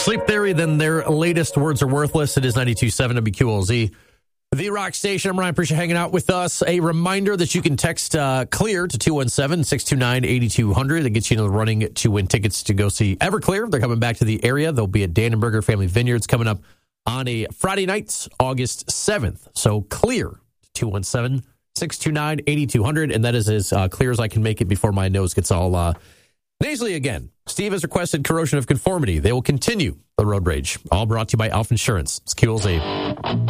Sleep Theory, then their latest Words Are Worthless. It is 92.7 WQLZ. The Rock Station. I'm Ryan. Appreciate you hanging out with us. A reminder that you can text CLEAR to 217-629-8200. That gets you in the running to win tickets to go see Everclear. They're coming back to the area. They'll be at Dannenberger Family Vineyards coming up on a Friday night, August 7th. So CLEAR to 217-629-8200. And that is as clear as I can make it before my nose gets all nasally again. Steve has requested Corrosion of Conformity. They will continue the road rage. All brought to you by Alpha Insurance. It's QLZ.